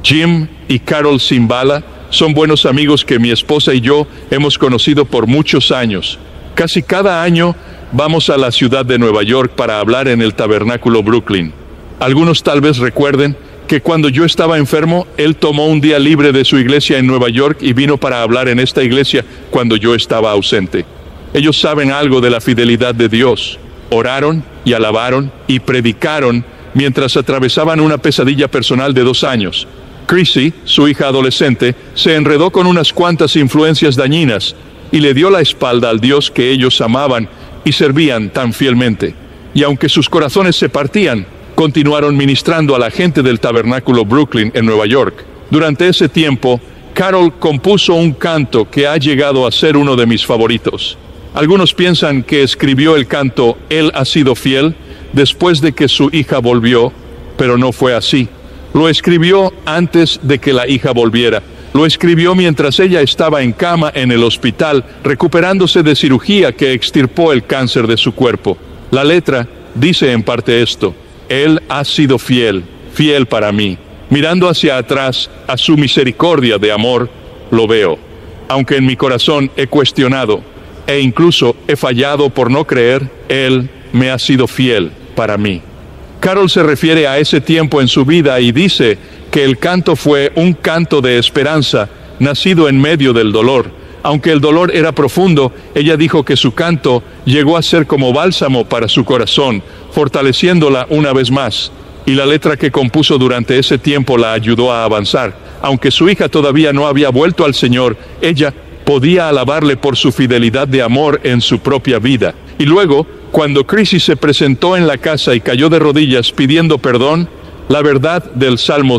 Jim y Carol Cimbala son buenos amigos que mi esposa y yo hemos conocido por muchos años. Casi cada año vamos a la ciudad de Nueva York para hablar en el Tabernáculo Brooklyn. Algunos tal vez recuerden que cuando yo estaba enfermo, él tomó un día libre de su iglesia en Nueva York y vino para hablar en esta iglesia cuando yo estaba ausente. Ellos saben algo de la fidelidad de Dios. Oraron y alabaron y predicaron mientras atravesaban una pesadilla personal de 2 años. Chrissy, su hija adolescente, se enredó con unas cuantas influencias dañinas y le dio la espalda al Dios que ellos amaban y servían tan fielmente. Y aunque sus corazones se partían, continuaron ministrando a la gente del Tabernáculo Brooklyn en Nueva York. Durante ese tiempo, Carol compuso un canto que ha llegado a ser uno de mis favoritos. Algunos piensan que escribió el canto "Él ha sido fiel" después de que su hija volvió, pero no fue así. Lo escribió antes de que la hija volviera. Lo escribió mientras ella estaba en cama en el hospital, recuperándose de cirugía que extirpó el cáncer de su cuerpo. La letra dice en parte esto: Él ha sido fiel, fiel para mí. Mirando hacia atrás a su misericordia de amor, lo veo. Aunque en mi corazón he cuestionado e incluso he fallado por no creer, Él me ha sido fiel para mí. Carol se refiere a ese tiempo en su vida y dice que el canto fue un canto de esperanza, nacido en medio del dolor. Aunque el dolor era profundo, ella dijo que su canto llegó a ser como bálsamo para su corazón, fortaleciéndola una vez más. Y la letra que compuso durante ese tiempo la ayudó a avanzar. Aunque su hija todavía no había vuelto al Señor, ella podía alabarle por su fidelidad de amor en su propia vida. Y luego, cuando Chrissy se presentó en la casa y cayó de rodillas pidiendo perdón, la verdad del Salmo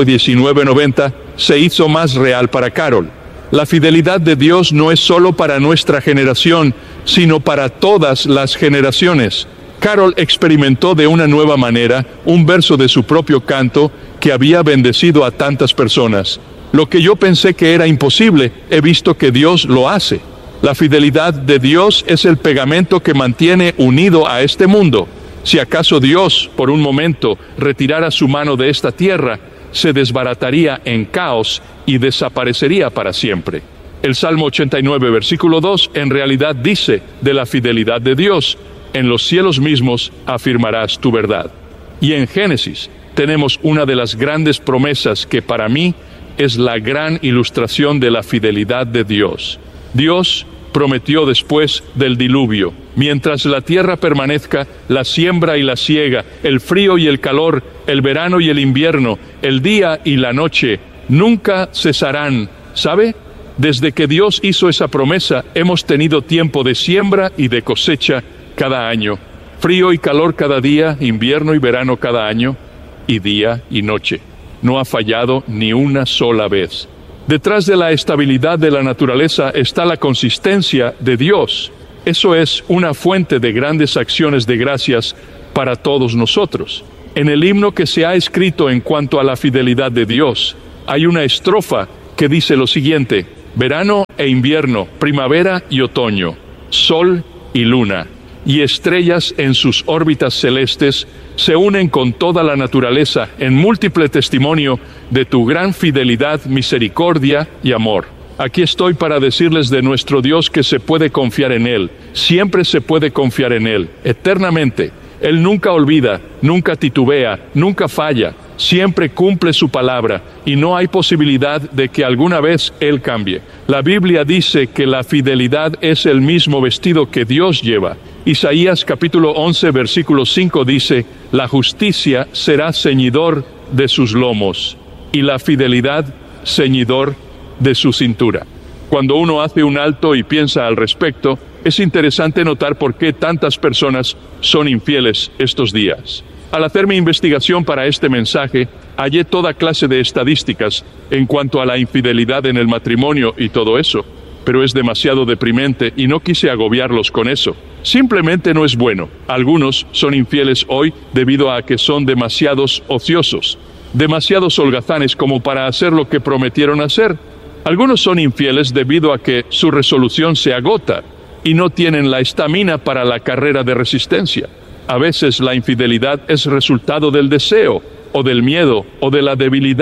119:90 se hizo más real para Carol. La fidelidad de Dios no es solo para nuestra generación, sino para todas las generaciones. Carol experimentó de una nueva manera un verso de su propio canto que había bendecido a tantas personas. Lo que yo pensé que era imposible, he visto que Dios lo hace. La fidelidad de Dios es el pegamento que mantiene unido a este mundo. Si acaso Dios, por un momento, retirara su mano de esta tierra, se desbarataría en caos y desaparecería para siempre. El Salmo 89, versículo 2, en realidad dice de la fidelidad de Dios: en los cielos mismos afirmarás tu verdad. Y en Génesis tenemos una de las grandes promesas que para mí es la gran ilustración de la fidelidad de Dios. Dios prometió después del diluvio: mientras la tierra permanezca, la siembra y la siega, el frío y el calor, el verano y el invierno, el día y la noche, nunca cesarán. ¿Sabe? Desde que Dios hizo esa promesa, hemos tenido tiempo de siembra y de cosecha cada año. Frío y calor cada día, invierno y verano cada año, y día y noche. No ha fallado ni una sola vez. Detrás de la estabilidad de la naturaleza está la consistencia de Dios. Eso es una fuente de grandes acciones de gracias para todos nosotros. En el himno que se ha escrito en cuanto a la fidelidad de Dios, hay una estrofa que dice lo siguiente: verano e invierno, primavera y otoño, sol y luna, y estrellas en sus órbitas celestes se unen con toda la naturaleza en múltiple testimonio de tu gran fidelidad, misericordia y amor. Aquí estoy para decirles de nuestro Dios que se puede confiar en Él, siempre se puede confiar en Él, eternamente. Él nunca olvida, nunca titubea, nunca falla, siempre cumple su palabra y no hay posibilidad de que alguna vez Él cambie. La Biblia dice que la fidelidad es el mismo vestido que Dios lleva. Isaías capítulo 11 versículo 5 dice: la justicia será ceñidor de sus lomos y la fidelidad ceñidor de su cintura. Cuando uno hace un alto y piensa al respecto, es interesante notar por qué tantas personas son infieles estos días. Al hacer mi investigación para este mensaje, hallé toda clase de estadísticas en cuanto a la infidelidad en el matrimonio y todo eso, pero es demasiado deprimente y no quise agobiarlos con eso. Simplemente no es bueno. Algunos son infieles hoy debido a que son demasiados ociosos, demasiados holgazanes como para hacer lo que prometieron hacer. Algunos son infieles debido a que su resolución se agota y no tienen la estamina para la carrera de resistencia. A veces la infidelidad es resultado del deseo, o del miedo, o de la debilidad,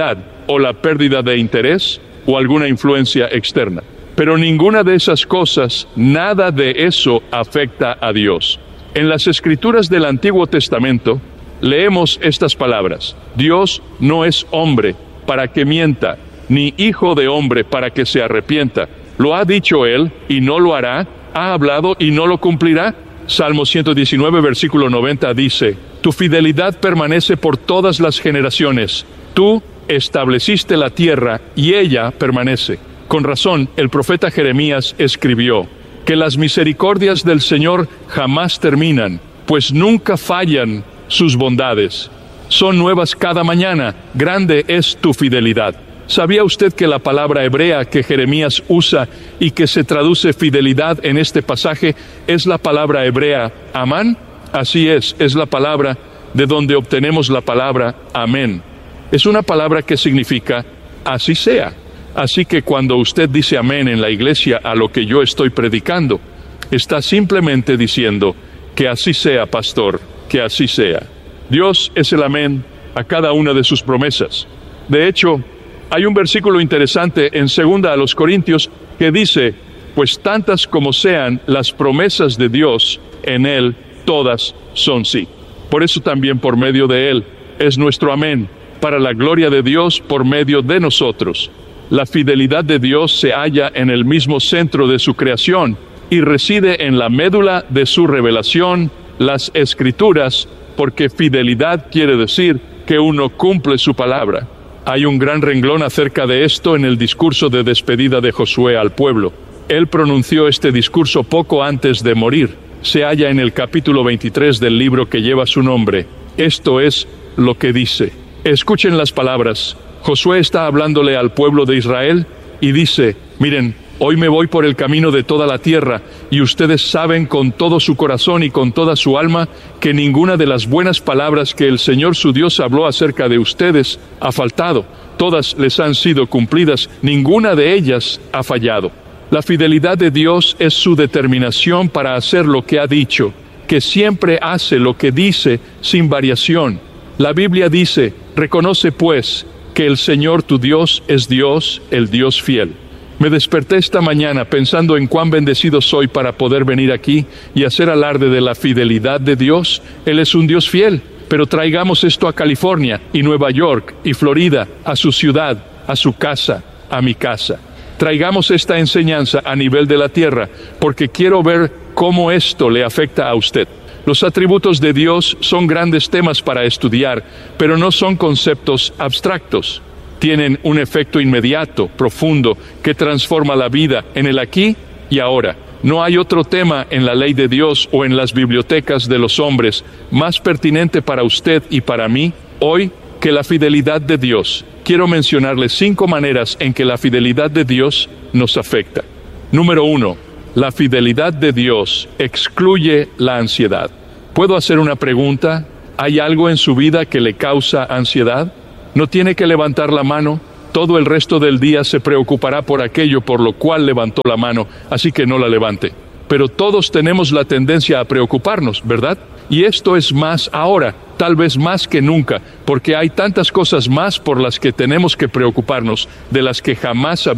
o la pérdida de interés o alguna influencia externa. Pero ninguna de esas cosas, nada de eso afecta a Dios. En las Escrituras del Antiguo Testamento, leemos estas palabras: Dios no es hombre para que mienta, ni hijo de hombre para que se arrepienta. ¿Lo ha dicho Él y no lo hará? ¿Ha hablado y no lo cumplirá? Salmo 119, versículo 90 dice: Tu fidelidad permanece por todas las generaciones. Tú estableciste la tierra y ella permanece. Con razón, el profeta Jeremías escribió que las misericordias del Señor jamás terminan, pues nunca fallan sus bondades. Son nuevas cada mañana, grande es tu fidelidad. ¿Sabía usted que la palabra hebrea que Jeremías usa y que se traduce fidelidad en este pasaje es la palabra hebrea amán? Así es la palabra de donde obtenemos la palabra amén. Es una palabra que significa así sea. Así que cuando usted dice amén en la iglesia a lo que yo estoy predicando, está simplemente diciendo que así sea, pastor, que así sea. Dios es el amén a cada una de sus promesas. De hecho, hay un versículo interesante en 2 Corintios que dice: pues tantas como sean las promesas de Dios, en Él todas son sí. Por eso también por medio de Él es nuestro amén, para la gloria de Dios por medio de nosotros. La fidelidad de Dios se halla en el mismo centro de su creación y reside en la médula de su revelación, las Escrituras, porque fidelidad quiere decir que uno cumple su palabra. Hay un gran renglón acerca de esto en el discurso de despedida de Josué al pueblo. Él pronunció este discurso poco antes de morir. Se halla en el capítulo 23 del libro que lleva su nombre. Esto es lo que dice. Escuchen las palabras. Josué está hablándole al pueblo de Israel y dice: miren, hoy me voy por el camino de toda la tierra, y ustedes saben con todo su corazón y con toda su alma que ninguna de las buenas palabras que el Señor su Dios habló acerca de ustedes ha faltado. Todas les han sido cumplidas, ninguna de ellas ha fallado. La fidelidad de Dios es su determinación para hacer lo que ha dicho, que siempre hace lo que dice sin variación. La Biblia dice: reconoce pues que el Señor tu Dios es Dios, el Dios fiel. Me desperté esta mañana pensando en cuán bendecido soy para poder venir aquí y hacer alarde de la fidelidad de Dios. Él es un Dios fiel, pero traigamos esto a California y Nueva York y Florida, a su ciudad, a su casa, a mi casa. Traigamos esta enseñanza a nivel de la tierra, porque quiero ver cómo esto le afecta a usted. Los atributos de Dios son grandes temas para estudiar, pero no son conceptos abstractos. Tienen un efecto inmediato, profundo, que transforma la vida en el aquí y ahora. No hay otro tema en la ley de Dios o en las bibliotecas de los hombres más pertinente para usted y para mí hoy que la fidelidad de Dios. Quiero mencionarles 5 maneras en que la fidelidad de Dios nos afecta. Número 1. La fidelidad de Dios excluye la ansiedad. ¿Puedo hacer una pregunta? ¿Hay algo en su vida que le causa ansiedad? No tiene que levantar la mano. Todo el resto del día se preocupará por aquello por lo cual levantó la mano, así que no la levante. Pero todos tenemos la tendencia a preocuparnos, ¿verdad? Y esto es más ahora, tal vez más que nunca, porque hay tantas cosas más por las que tenemos que preocuparnos, de las que jamás habíamos